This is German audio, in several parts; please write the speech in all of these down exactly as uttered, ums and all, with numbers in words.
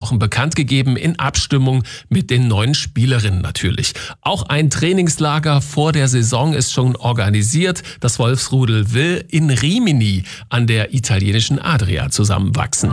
Wochen bekannt gegeben, in Abstimmung mit den neuen Spielerinnen natürlich. Auch ein Trainingslager vor der Saison ist schon organisiert. Das Wolfsrudel will in Rimini an der italienischen Adria zusammenwachsen.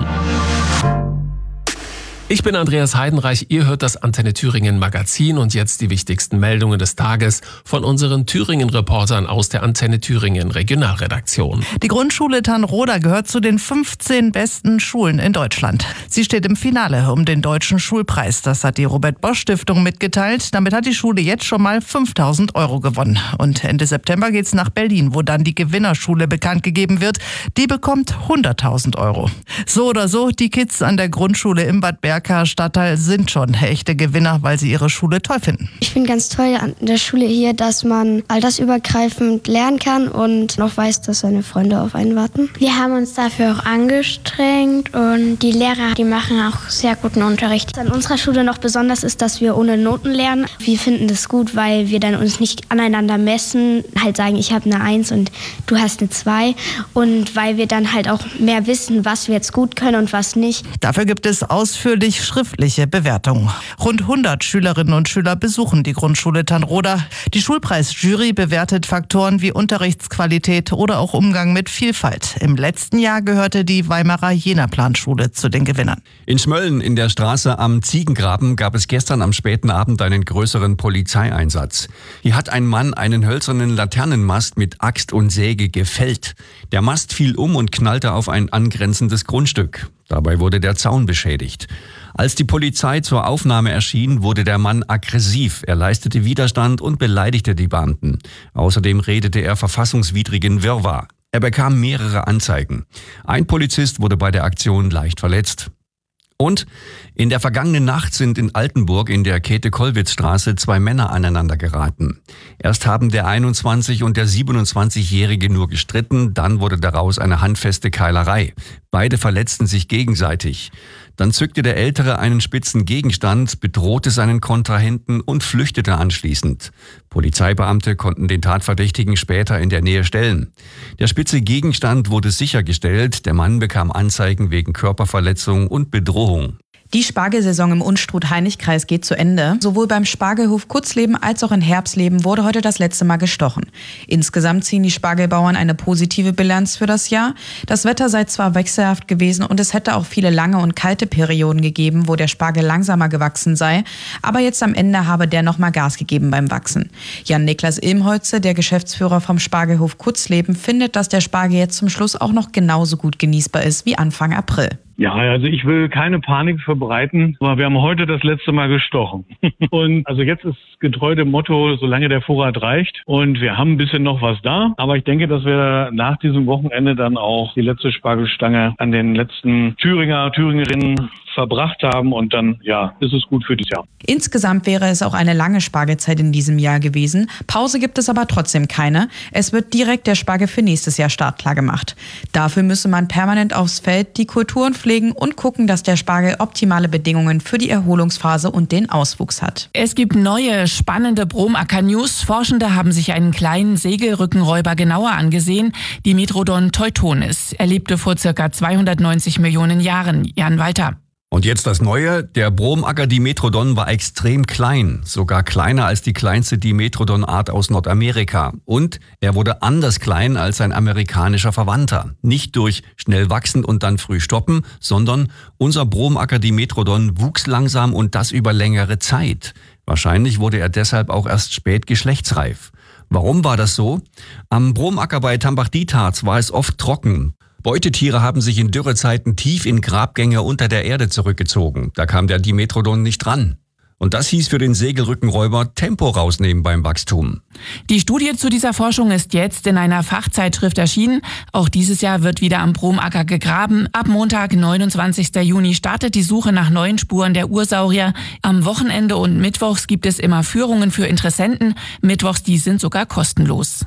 Ich bin Andreas Heidenreich, ihr hört das Antenne Thüringen Magazin und jetzt die wichtigsten Meldungen des Tages von unseren Thüringen-Reportern aus der Antenne Thüringen Regionalredaktion. Die Grundschule Tanroda gehört zu den fünfzehn besten Schulen in Deutschland. Sie steht im Finale um den Deutschen Schulpreis. Das hat die Robert-Bosch-Stiftung mitgeteilt. Damit hat die Schule jetzt schon mal fünftausend Euro gewonnen. Und Ende September geht's nach Berlin, wo dann die Gewinnerschule bekannt gegeben wird. Die bekommt hunderttausend Euro. So oder so, die Kids an der Grundschule im Bad Berka Stadtteil sind schon echte Gewinner, weil sie ihre Schule toll finden. Ich finde ganz toll an der Schule hier, dass man altersübergreifend lernen kann und noch weiß, dass seine Freunde auf einen warten. Wir haben uns dafür auch angestrengt und die Lehrer, die machen auch sehr guten Unterricht. An unserer Schule noch besonders ist, dass wir ohne Noten lernen. Wir finden das gut, weil wir dann uns nicht aneinander messen, halt sagen, ich habe eine Eins und du hast eine Zwei und weil wir dann halt auch mehr wissen, was wir jetzt gut können und was nicht. Dafür gibt es ausführlich schriftliche Bewertungen. Rund hundert Schülerinnen und Schüler besuchen die Grundschule Tanroda. Die Schulpreisjury bewertet Faktoren wie Unterrichtsqualität oder auch Umgang mit Vielfalt. Im letzten Jahr gehörte die Weimarer Jena-Planschule zu den Gewinnern. In Schmölln in der Straße am Ziegengraben gab es gestern am späten Abend einen größeren Polizeieinsatz. Hier hat ein Mann einen hölzernen Laternenmast mit Axt und Säge gefällt. Der Mast fiel um und knallte auf ein angrenzendes Grundstück. Dabei wurde der Zaun beschädigt. Als die Polizei zur Aufnahme erschien, wurde der Mann aggressiv. Er leistete Widerstand und beleidigte die Beamten. Außerdem redete er verfassungswidrigen Wirrwarr. Er bekam mehrere Anzeigen. Ein Polizist wurde bei der Aktion leicht verletzt. Und in der vergangenen Nacht sind in Altenburg in der Käthe-Kollwitz-Straße zwei Männer aneinander geraten. Erst haben der einundzwanzig- und der siebenundzwanzigjährige nur gestritten, dann wurde daraus eine handfeste Keilerei. Beide verletzten sich gegenseitig. Dann zückte der Ältere einen spitzen Gegenstand, bedrohte seinen Kontrahenten und flüchtete anschließend. Polizeibeamte konnten den Tatverdächtigen später in der Nähe stellen. Der spitze Gegenstand wurde sichergestellt, der Mann bekam Anzeigen wegen Körperverletzung und Bedrohung. Die Spargelsaison im Unstrut-Heinig-Kreis geht zu Ende. Sowohl beim Spargelhof Kutzleben als auch in Herbsleben wurde heute das letzte Mal gestochen. Insgesamt ziehen die Spargelbauern eine positive Bilanz für das Jahr. Das Wetter sei zwar wechselhaft gewesen und es hätte auch viele lange und kalte Perioden gegeben, wo der Spargel langsamer gewachsen sei. Aber jetzt am Ende habe der nochmal Gas gegeben beim Wachsen. Jan-Niklas Ilmholze, der Geschäftsführer vom Spargelhof Kutzleben, findet, dass der Spargel jetzt zum Schluss auch noch genauso gut genießbar ist wie Anfang April. Ja, also ich will keine Panik verbreiten, aber wir haben heute das letzte Mal gestochen. Und also jetzt ist getreu dem Motto, solange der Vorrat reicht. Und wir haben ein bisschen noch was da. Aber ich denke, dass wir nach diesem Wochenende dann auch die letzte Spargelstange an den letzten Thüringer, Thüringerinnen verbracht haben und dann, ja, ist es gut für dieses Jahr. Insgesamt wäre es auch eine lange Spargelzeit in diesem Jahr gewesen. Pause gibt es aber trotzdem keine. Es wird direkt der Spargel für nächstes Jahr startklar gemacht. Dafür müsse man permanent aufs Feld die Kulturen pflegen und gucken, dass der Spargel optimale Bedingungen für die Erholungsphase und den Auswuchs hat. Es gibt neue, spannende Bromacker-News. Forschende haben sich einen kleinen Segelrückenräuber genauer angesehen, die Metrodon teutonis. Er lebte vor circa zweihundertneunzig Millionen Jahren. Jan Walter. Und jetzt das Neue. Der Bromacker Dimetrodon war extrem klein, sogar kleiner als die kleinste Dimetrodon-Art aus Nordamerika. Und er wurde anders klein als sein amerikanischer Verwandter. Nicht durch schnell wachsen und dann früh stoppen, sondern unser Bromacker Dimetrodon wuchs langsam und das über längere Zeit. Wahrscheinlich wurde er deshalb auch erst spät geschlechtsreif. Warum war das so? Am Bromacker bei Tambach-Dietharz war es oft trocken. Beutetiere haben sich in Dürrezeiten tief in Grabgänge unter der Erde zurückgezogen. Da kam der Dimetrodon nicht ran. Und das hieß für den Segelrückenräuber Tempo rausnehmen beim Wachstum. Die Studie zu dieser Forschung ist jetzt in einer Fachzeitschrift erschienen. Auch dieses Jahr wird wieder am Bromacker gegraben. Ab Montag, neunundzwanzigsten Juni, startet die Suche nach neuen Spuren der Ursaurier. Am Wochenende und Mittwochs gibt es immer Führungen für Interessenten. Mittwochs, die sind sogar kostenlos.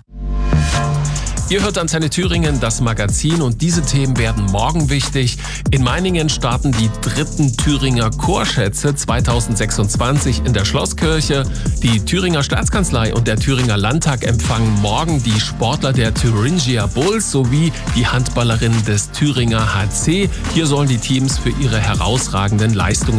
Ihr hört Antenne Thüringen, das Magazin, und diese Themen werden morgen wichtig. In Meiningen starten die dritten Thüringer Chorschätze zweitausendsechsundzwanzig in der Schlosskirche. Die Thüringer Staatskanzlei und der Thüringer Landtag empfangen morgen die Sportler der Thuringia Bulls sowie die Handballerin des Thüringer H C. Hier sollen die Teams für ihre herausragenden Leistungen